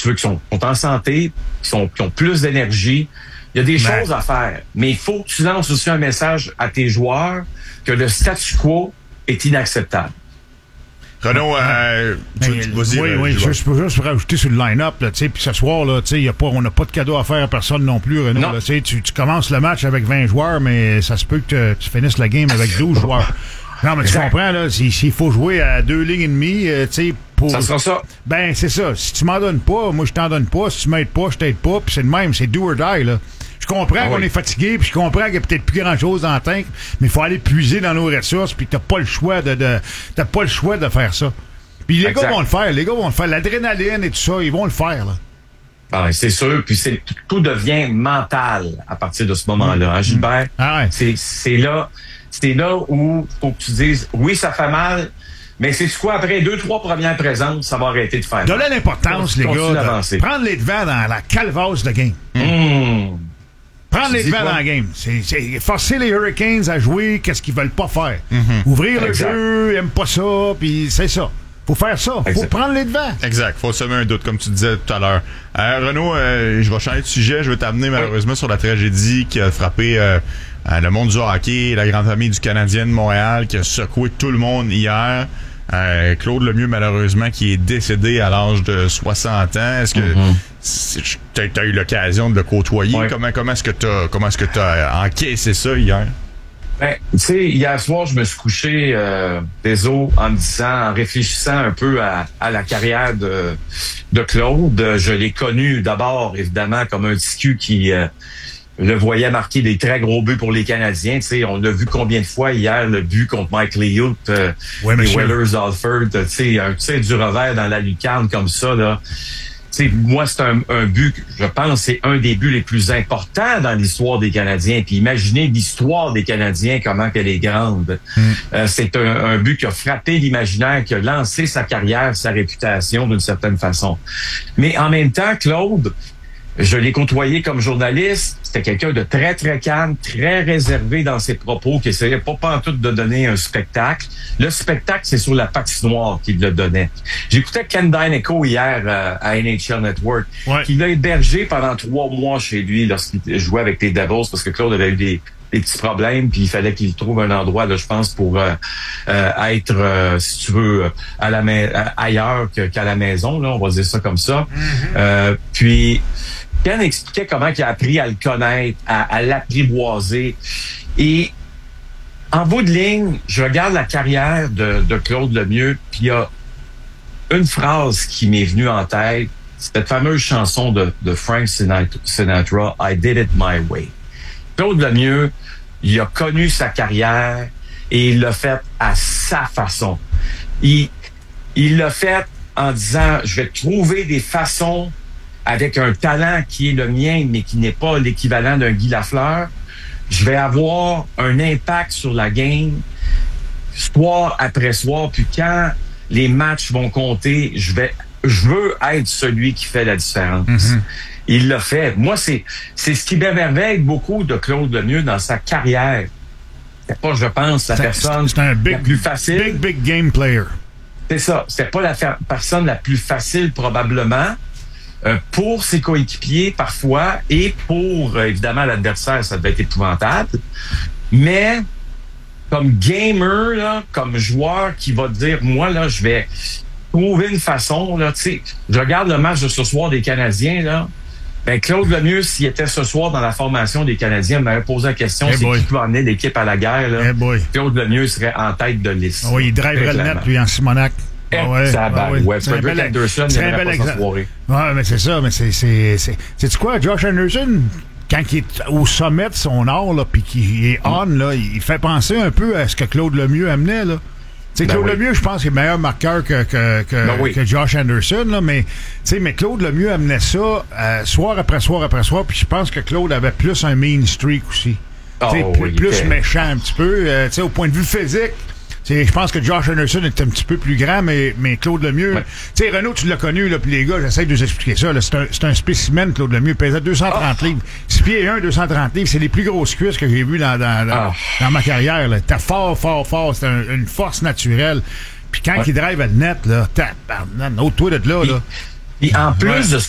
tu veux, qui sont en santé, qui ont plus d'énergie. Il y a des choses à faire. Mais il faut que tu lances aussi un message à tes joueurs que le statu quo est inacceptable. Renaud, oui, juste pour rajouter sur le line-up, tu sais, puis ce soir, là, tu sais, on n'a pas de cadeau à faire à personne non plus, Renaud. Là, tu commences le match avec 20 joueurs, mais ça se peut que tu finisses la game avec 12 joueurs. Non, mais tu comprends, là, s'il faut jouer à 2 lignes et demie, tu sais, ça sera ça. Ben, c'est ça. Si tu m'en donnes pas, moi, je t'en donne pas. Si tu m'aides pas, je t'aide pas. Puis c'est le même, c'est do or die, là. Je comprends qu'on est fatigué, puis je comprends qu'il y a peut-être plus grand-chose dans le tank, mais il faut aller puiser dans nos ressources, puis t'as pas le choix t'as pas le choix de faire ça. Puis les gars vont le faire. L'adrénaline et tout ça, ils vont le faire, là. Ah, c'est sûr. Puis tout devient mental à partir de ce moment-là, hein, Gilbert? Ah ouais. C'est là où faut que tu dises, oui, ça fait mal, mais c'est quoi, après 2-3 premières présences, ça va arrêter de faire mal. Donne l'importance, les gars, de prendre les devants dans la calvasse de game. Prendre les devants dans la game. C'est forcer les Hurricanes à jouer qu'est-ce qu'ils veulent pas faire. Ouvrir le jeu, ils aiment pas ça, puis c'est ça. Faut faire ça. Faut prendre les devants. Exact. Faut semer un doute, comme tu disais tout à l'heure. Renaud, je vais changer de sujet. Je vais t'amener malheureusement sur la tragédie qui a frappé le monde du hockey, la grande famille du Canadien de Montréal, qui a secoué tout le monde hier. Claude Lemieux, malheureusement, qui est décédé à l'âge de 60 ans. Est-ce que t'as eu l'occasion de le côtoyer? Comment est-ce que t'as encaissé ça hier? Ben, tu sais, hier soir, je me suis couché des os en réfléchissant un peu à la carrière de Claude. Je l'ai connu d'abord, évidemment, comme un ticu qui le voyait marquer des très gros buts pour les Canadiens. Tu sais, on l'a vu combien de fois hier, le but contre Mike Liut, les Whalers Alford, tu sais, un tir du revers dans la lucarne comme ça, là. Tu sais, moi, c'est un but, je pense, c'est un des buts les plus importants dans l'histoire des Canadiens. Puis imaginez l'histoire des Canadiens, comment qu'elle est grande. C'est un but qui a frappé l'imaginaire, qui a lancé sa carrière, sa réputation d'une certaine façon. Mais en même temps, Claude, je l'ai côtoyé comme journaliste. C'était quelqu'un de très, très calme, très réservé dans ses propos, qui essayait pas pantoute de donner un spectacle. Le spectacle, c'est sur la patinoire qu'il le donnait. J'écoutais Ken Dyneco hier à NHL Network, qui l'a hébergé pendant 3 mois chez lui lorsqu'il jouait avec les Devils, parce que Claude avait eu des petits problèmes, puis il fallait qu'il trouve un endroit, là, je pense, pour être, si tu veux, ailleurs qu'à la maison, là, on va dire ça comme ça. Puis Ken expliquait comment il a appris à le connaître, à l'apprivoiser. Et en bout de ligne, je regarde la carrière de Claude Lemieux, puis il y a une phrase qui m'est venue en tête, cette fameuse chanson de Frank Sinatra, I Did It My Way. Claude Lemieux, il a connu sa carrière et il l'a fait à sa façon. Il l'a fait en disant, je vais trouver des façons avec un talent qui est le mien, mais qui n'est pas l'équivalent d'un Guy Lafleur. Je vais avoir un impact sur la game soir après soir. Puis quand les matchs vont compter, je veux être celui qui fait la différence. Il l'a fait. Moi, c'est ce qui m'émerveille beaucoup de Claude Lemieux dans sa carrière. C'est pas, je pense, la personne la plus facile. Big game player. C'est ça. C'est pas la personne la plus facile, probablement. Pour ses coéquipiers, parfois, et pour, évidemment, l'adversaire, ça devait être épouvantable. Mais, comme gamer, là, comme joueur qui va dire, moi, là, je vais trouver une façon, là, tu sais, je regarde le match de ce soir des Canadiens, là, ben, Claude Lemieux, s'il était ce soir dans la formation des Canadiens, m'avait posé la question, c'est qui peut emmener l'équipe à la guerre, là. Claude Lemieux serait en tête de liste. Oui, il driverait le net, lui, en Simonac. Frederick Anderson, il n'aimerait pas sa soirée. Ouais, mais c'est ça, mais c'est quoi, Josh Anderson, quand il est au sommet de son art, là, puis qu'il est on, là, il fait penser un peu à ce que Claude Lemieux amenait, là. Tu sais, Claude Lemieux, je pense qu'il est meilleur marqueur que Josh Anderson, là, mais Claude Lemieux amenait ça soir après soir après soir, puis je pense que Claude avait plus un mean streak aussi. Plus méchant un petit peu, au point de vue physique. Je pense que Josh Anderson est un petit peu plus grand, mais Claude Lemieux... Tu sais, Renaud, tu l'as connu, là, puis les gars, j'essaie de vous expliquer ça. Là, c'est un spécimen, Claude Lemieux. Il pesait 230 livres. 6 pieds 1, 230 livres. C'est les plus grosses cuisses que j'ai vues dans ma carrière. T'es fort. C'est une force naturelle. Puis quand il drive à le net, là, tabarnak, autre toi de là. Et en plus de ce